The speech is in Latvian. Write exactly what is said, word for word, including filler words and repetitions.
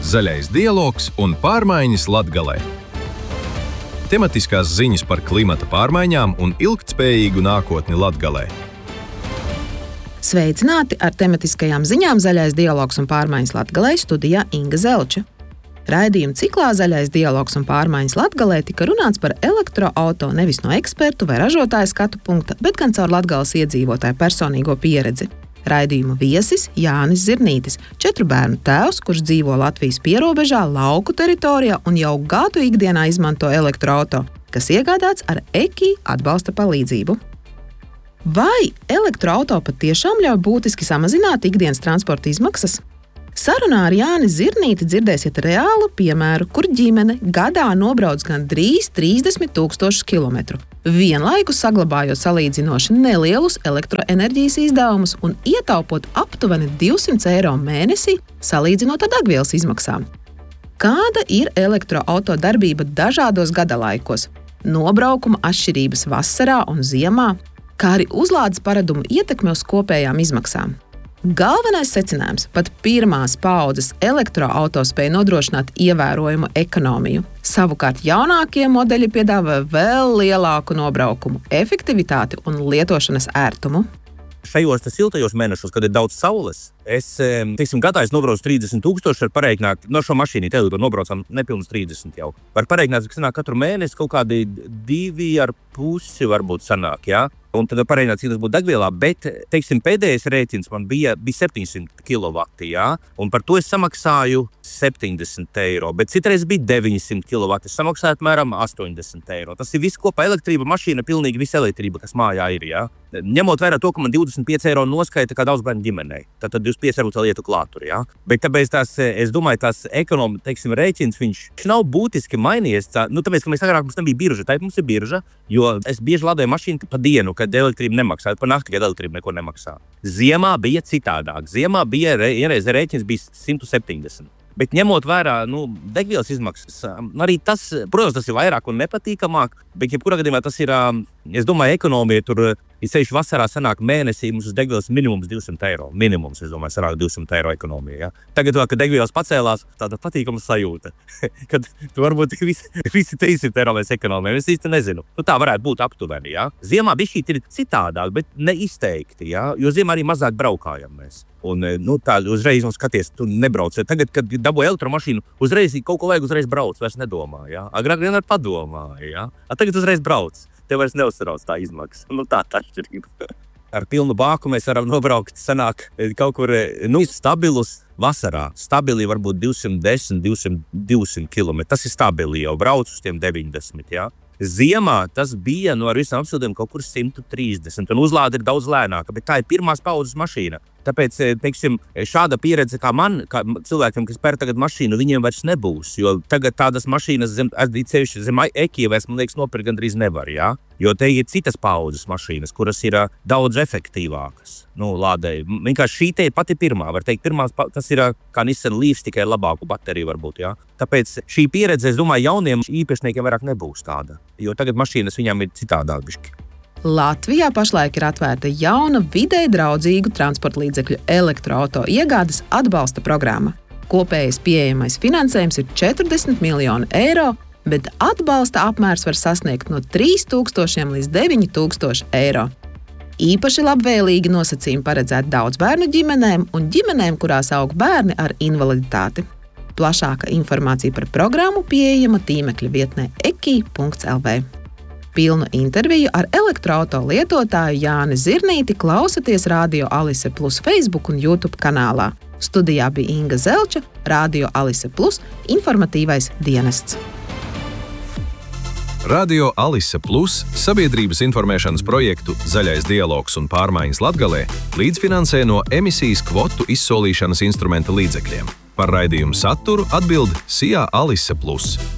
Zaļais dialogs un pārmaiņas Latgalē. Tematiskās ziņas par klimata pārmaiņām un ilgtspējīgu nākotni Latgalē. Sveicināti ar tematiskajām ziņām Zaļais dialogs un pārmaiņas Latgalē, studijā Inga Zelča. Raidījuma ciklā Zaļais dialogs un pārmaiņas Latgalē tika runāts par elektroauto nevis no ekspertu vai ražotāju skatu punkta, bet gan caur Latgales iedzīvotāju personīgo pieredzi. Raidījuma viesis Jānis Zirnītis, četru bērnu tēvs, kurš dzīvo Latvijas pierobežā, lauku teritorijā un jau gadu ikdienā izmanto elektroauto, kas iegādāts ar EKI atbalsta palīdzību. Vai elektroauto patiešām ļauj būtiski samazināt ikdienas transporta izmaksas? Sarunā ar Jāni Zirnīti dzirdēsiet reālu piemēru, kur ģimene gadā nobrauc gandrīz trīsdesmit tūkstošus kilometru, vienlaikus saglabājot salīdzinoši nelielus elektroenerģijas izdevumus un ietaupot aptuveni divsimt eiro mēnesī, salīdzinot ar degvielas izmaksām. Kāda ir elektroauto darbība dažādos gadalaikos, nobraukuma atšķirības vasarā un ziemā, kā arī uzlādes paradumu ietekme uz kopējām izmaksām? Galvenais secinājums – pat pirmās paaudzes elektroauto spēja nodrošināt ievērojumu ekonomiju. Savukārt jaunākie modeļi piedāvā vēl lielāku nobraukumu, efektivitāti un lietošanas ērtumu. Šajos siltajos mēnešos, kad ir daudz saules, es, teiksim, gadā es nobraucu trīsdesmit tūkstoši, var pareiķināt, no šo mašīnu tevi nobraucām nepilnus trīsdesmit jau. Var pareiķināt, ka sanāk katru mēnesi kaut kādi divi ar pusi varbūt sanāk, jā? Un tad var pareiķināt, cik tas būtu degvielā, bet, teiksim, pēdējais rēķins man bija, bija septiņsimt kilovati, jā? Un par to es samaksāju septiņdesmit eiro, bet citreiz bija deviņsimt kilovati, es samaksāju apmēram astoņdesmit eiro. Tas ir viss kopā elektrība, mašīna, pilnīgi visa elektrība, kas mājā ir, jā? Ņemot vērā to, ka man divdesmit pieci eiro noskaita kā daudz bērnu ģimenei, tad divdesmit pieci eiro lietu klāt tur, jā? Bet tāpēc tās, es domāju, tās ekonomi, teiksim, rēķins, viņš nav būtiski mainījies, tā, nu tāpēc, ka mēs agrāk mums nebija birža, tā mums ir birža, jo es bieži lādēju mašīnu pa dienu, kad elektrība nemaksā, pa nakti, kad elektrība neko nemaksā. Ziemā bija citādāk, ziemā bija vienreiz rēķins bija simt septiņdesmit. Bet ņemot vērā, nu, degvielas izmaksas, arī tas, protams, tas ir vairāk un nepatīkamāk, bet jebkurā gadījumā tas ir, es domāju, ekonomija tur, ir sevišķi vasarā sanāk mēnesī, mums uz degvielas minimums divsimt eiro. Minimums, es domāju, sanāk divsimt eiro ekonomija, ja? Tagad, kad degvielas pacēlās, tāda patīkama sajūta, kad tu varbūt visi, visi trīssimt eiro mēs ekonomijam, es īsti nezinu. Nu, tā varētu būt aptuveni, ja? Ziemā bišķīt ir citādāk, bet neizteikti, ja? Jo ziemā arī mazāk braukājam mēs. Un, nu, tā uzreiz un skaties, tu nebrauc. Tagad, kad dabūju elektromašīnu, uzreiz kaut ko vajag uzreiz brauc, vairs nedomā, ja? Agrāk vienmēr padomā, ja? A tagad uzreiz brauc. Tev vairs neuzsarauc tā izmaksa. Nu, tā tā atšķirība. Ar pilnu bāku mēs varam nobraukt, sanāk kaut kur, nu, stabilus vasarā. Stabili varbūt divsimt desmit, divsimt kilometri. Tas ir stabili jau, brauc uz tiem deviņdesmit, ja? Ziemā tas bija no ar visam apsildiem kaut kur simt trīsdesmit, un uzlāde ir daudz lēnāka, bet tā ir pirmās paudzes mašīna. Tāpēc, teiksim, šāda pieredze kā man, kā cilvēkiem, kas pēr tagad mašīnu, viņiem vairs nebūs, jo tagad tādas mašīnas zem, sevišķi zem EKI vairs, man liekas, nopirkt gandrīz nevar, jā? Jo te ir citas paudzes mašīnas, kuras ir daudz efektīvākas, nu, lādēji. Vienkārši šī te ir pati pirmā, var teikt, pirmās, tas ir kā Nissan Leaf, tikai labāku bateriju varbūt, jā? Tāpēc šī pieredze, es domāju, jauniem īpašniekiem vairāk nebūs tāda, jo tagad mašīnas viņām ir citādāk bišķi. Latvijā pašlaik ir atvērta jauna videi draudzīgu transporta līdzekļu elektroauto iegādes atbalsta programma. Kopējais pieejamais finansējums ir četrdesmit miljoni eiro, bet atbalsta apmērs var sasniegt no trīs tūkstošiem līdz deviņi tūkstoši eiro. Īpaši labvēlīgi nosacījumi paredzēti daudzbērnu ģimenēm un ģimenēm, kurās aug bērni ar invaliditāti. Plašāka informācija par programmu pieejama tīmekļa vietnē eki punkts el vē. Pilnu interviju ar elektroauto lietotāju Jāni Zirnīti klausaties Radio Alise Plus Facebook un YouTube kanālā. Studijā bija Inga Zelča, Radio Alise Plus informatīvais dienests. Radio Alise Plus sabiedrības informēšanas projektu Zaļais dialogs un pārmaiņas Latgalē līdzfinansē no emisijas kvotu izsolīšanas instrumenta līdzekļiem. Par raidījumu saturu atbild Sijā Alise Plus.